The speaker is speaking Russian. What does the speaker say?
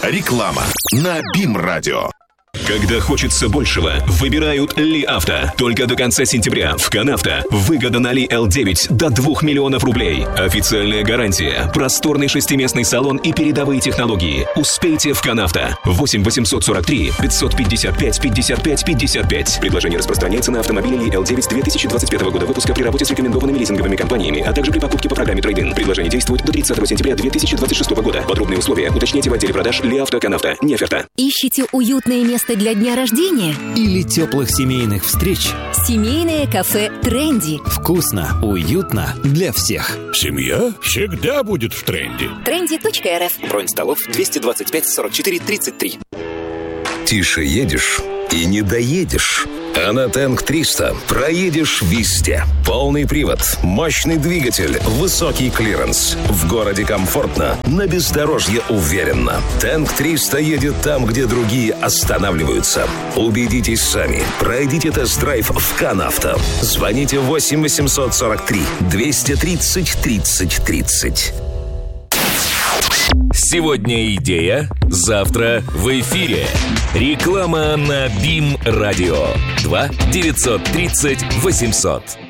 Реклама на БИМ-радио. Когда хочется большего, выбирают Ли Авто. Только до конца сентября в Канавто выгода на Ли L9 до 2 миллионов рублей. Официальная гарантия, просторный шестиместный салон и передовые технологии. Успейте в Канавто. 8 843 555 55 55. Предложение распространяется на автомобили Ли L9 2025 года выпуска при работе с рекомендованными лизинговыми компаниями, а также при покупке по программе трейд-ин. Предложение действует до 30 сентября 2026 года. Подробные условия уточните в отделе продаж Ли Авто Канавто. Не оферта. Ищите уютное место для дня рождения? Или теплых семейных встреч? Семейное кафе «Тренди». Вкусно, уютно для всех. Семья всегда будет в тренде. Trendy.rf. Бронь столов 225 44 33. Тише едешь и не доедешь. А на Тэнк 300 проедешь везде. Полный привод, мощный двигатель, высокий клиренс. В городе комфортно, на бездорожье уверенно. Тэнк 300 едет там, где другие останавливаются. Убедитесь сами. Пройдите тест-драйв в Канавто. Звоните 8 843 230 30 30. Сегодня идея, завтра в эфире. Реклама на БИМ-радио. 2 930 800.